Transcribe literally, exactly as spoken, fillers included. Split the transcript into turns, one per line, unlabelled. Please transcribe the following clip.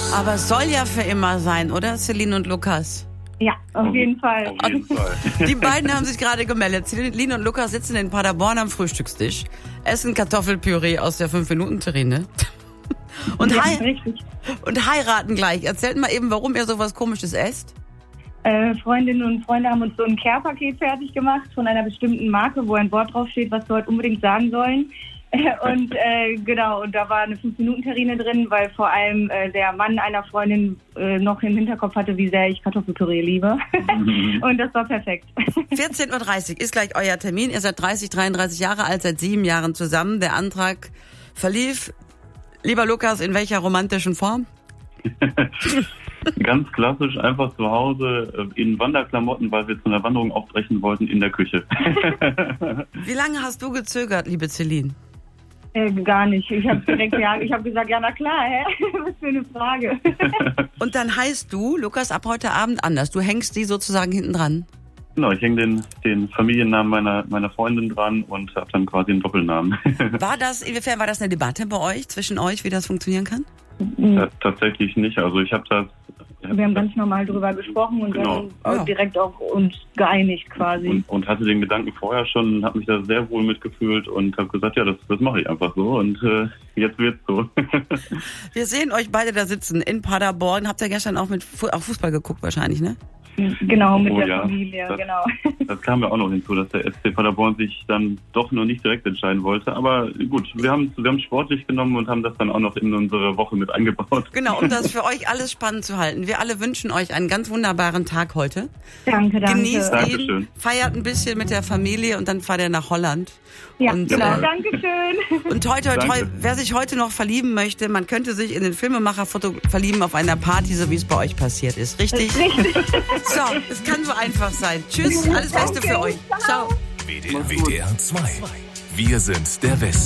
Aber es soll ja für immer sein, oder, Celine und Lukas?
Ja, auf jeden Fall.
Auf jeden Fall.
Die beiden haben sich gerade gemeldet. Celine und Lukas sitzen in Paderborn am Frühstückstisch, essen Kartoffelpüree aus der fünf Minuten Terrine und,
Ja,
hei-
richtig.
und heiraten gleich. Erzählt mal eben, warum ihr sowas Komisches esst.
Äh, Freundinnen und Freunde haben uns so ein Care-Paket fertig gemacht von einer bestimmten Marke, wo ein Wort draufsteht, was wir heute unbedingt sagen sollen. Und äh, genau, und da war eine fünf Minuten Terrine drin, weil vor allem äh, der Mann einer Freundin äh, noch im Hinterkopf hatte, wie sehr ich Kartoffelpüree liebe. Und das war perfekt.
vierzehn Uhr dreißig ist gleich euer Termin. Ihr seid dreißig, dreiunddreißig Jahre alt, seit sieben Jahren zusammen. Der Antrag verlief, lieber Lukas, in welcher romantischen Form?
Ganz klassisch, einfach zu Hause in Wanderklamotten, weil wir zu einer Wanderung aufbrechen wollten, in der Küche.
Wie lange hast du gezögert, liebe Celine?
Äh, gar nicht. Ich habe direkt ja, ich habe gesagt, ja na klar, hä? Was für eine Frage.
Und dann heißt du, Lukas, ab heute Abend anders. Du hängst die sozusagen hinten dran.
Genau, ich hänge den, den Familiennamen meiner, meiner Freundin dran und habe dann quasi einen Doppelnamen.
War das, inwiefern war das eine Debatte bei euch, zwischen euch, wie das funktionieren kann?
Ja, tatsächlich nicht. Also ich habe das...
Wir haben ganz normal drüber gesprochen und
Genau.
dann
Ja.
auch direkt auf uns geeinigt quasi.
Und, und hatte den Gedanken vorher schon, habe mich da sehr wohl mitgefühlt und habe gesagt, ja, das, das mache ich einfach so und äh, jetzt wird's so.
Wir sehen euch beide da sitzen in Paderborn. Habt ihr gestern auch mit Fu- auch Fußball geguckt wahrscheinlich, ne?
Genau, mit
Oh,
der
ja.
Familie,
Das-
genau.
Das kam ja auch noch hinzu, dass der S C Paderborn sich dann doch noch nicht direkt entscheiden wollte. Aber gut, wir haben wir haben sportlich genommen und haben das dann auch noch in unsere Woche mit eingebaut.
Genau, um das für euch alles spannend zu halten. Wir alle wünschen euch einen ganz wunderbaren Tag heute.
Danke, danke.
Genießt
Dankeschön.
ihn, feiert ein bisschen mit der Familie und dann fahrt ihr nach Holland.
Ja,
und,
genau.
äh,
Dankeschön.
Und toi, toi, toi,
Danke.
wer sich heute noch verlieben möchte, man könnte sich in den Filmemacher foto- verlieben auf einer Party, so wie es bei euch passiert ist. Richtig?
Richtig.
So, es kann so einfach sein. Tschüss, alles Beste für euch. Ciao.
W D R zwei. Wir sind der Westen.